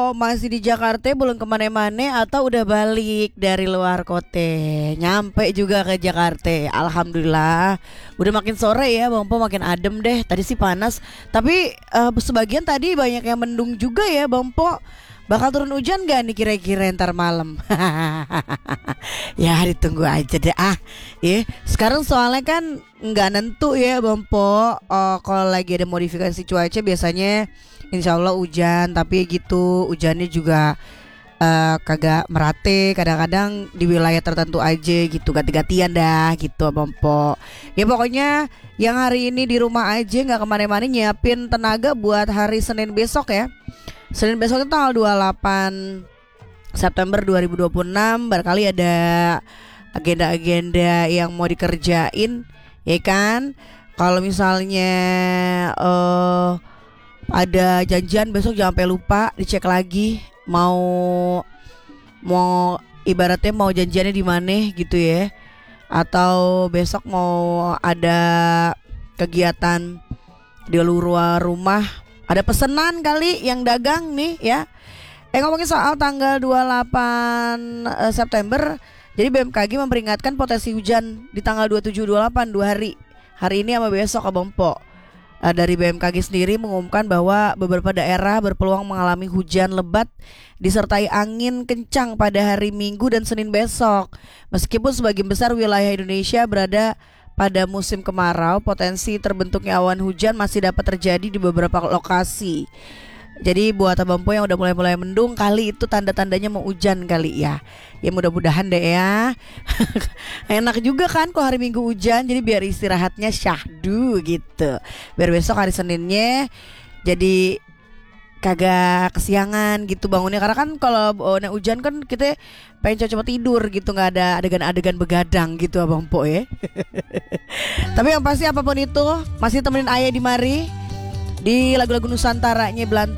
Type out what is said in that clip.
Po masih di Jakarta, belum kemana-mana atau udah balik dari luar kota? Nyampe juga ke Jakarta. Alhamdulillah. Udah makin sore ya Bang Po, makin adem deh. Tadi sih panas, tapi sebagian tadi banyak yang mendung juga ya Bang Po. Bakal turun hujan gak nih kira-kira ntar malam? Ya ditunggu aja deh ya. Sekarang soalnya kan nggak nentu ya Bang Po. Kalau lagi ada modifikasi cuaca biasanya insya Allah hujan. Tapi gitu hujannya juga kagak merate. Kadang-kadang di wilayah tertentu aja gitu, ganti-gantian dah gitu Bang Po. Ya pokoknya yang hari ini di rumah aja, nggak kemana-mana, nyiapin tenaga buat hari Senin besok ya. Senin besok itu tanggal 28 September 2026. Barangkali ada agenda-agenda yang mau dikerjain, ya kan? Kalau misalnya ada janjian besok, jangan sampai lupa dicek lagi. Mau ibaratnya mau janjiannya di mana gitu ya. Atau besok mau ada kegiatan di luar rumah, ada pesanan kali yang dagang nih ya. Ngomongin soal tanggal 28 September. Jadi BMKG memperingatkan potensi hujan di tanggal 27-28, 2 hari. Hari ini sama besok Abang Po. Dari BMKG sendiri mengumumkan bahwa beberapa daerah berpeluang mengalami hujan lebat disertai angin kencang pada hari Minggu dan Senin besok. Meskipun sebagian besar wilayah Indonesia berada pada musim kemarau, potensi terbentuknya awan hujan masih dapat terjadi di beberapa lokasi. Jadi buat Abang Po yang udah mulai mendung, kali itu tanda-tandanya mau hujan kali ya. Ya mudah-mudahan deh ya. Enak juga kan kalau hari Minggu hujan, jadi biar istirahatnya syahdu gitu. Biar besok hari Seninnya jadi kagak kesiangan gitu bangunnya. Karena kan kalau hujan kan kita pengen coba tidur gitu, nggak ada adegan-adegan begadang gitu Abang Po ya. Tapi yang pasti apapun itu masih temenin Ayah di mari di lagu-lagu Nusantaranya Belantara.